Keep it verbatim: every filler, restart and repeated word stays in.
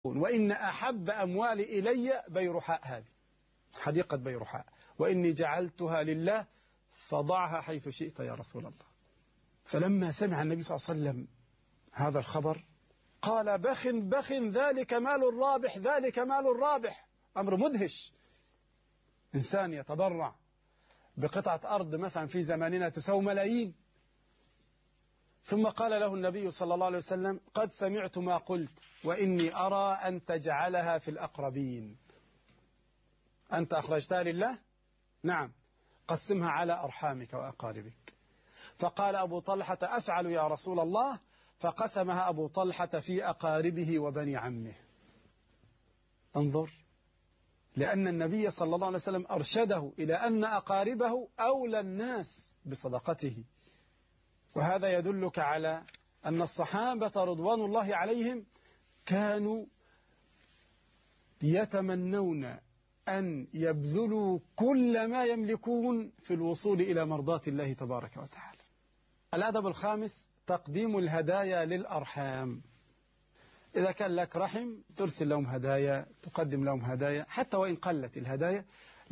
وإن أحب أموالي إلي بيرحاء، هذه حديقة بيرحاء، وإني جعلتها لله فضعها حيث شئت يا رسول الله. فلما سمع النبي صلى الله عليه وسلم هذا الخبر قال بخ بخ ذلك مال الرابح، ذلك مال الرابح. أمر مدهش، إنسان يتبرع بقطعة أرض مثلا في زماننا تساوي ملايين. ثم قال له النبي صلى الله عليه وسلم قد سمعت ما قلت وإني أرى أن تجعلها في الأقربين. أنت أخرجتها لله؟ نعم، قسمها على أرحامك وأقاربك. فقال أبو طلحة أفعل يا رسول الله، فقسمها أبو طلحة في أقاربه وبني عمه. انظر، لأن النبي صلى الله عليه وسلم أرشده إلى أن أقاربه أولى الناس بصدقته. وهذا يدلك على أن الصحابة رضوان الله عليهم كانوا يتمنون أن يبذلوا كل ما يملكون في الوصول إلى مرضاة الله تبارك وتعالى. الأدب الخامس تقديم الهدايا للأرحام. إذا كان لك رحم ترسل لهم هدايا، تقدم لهم هدايا حتى وإن قلت الهدايا،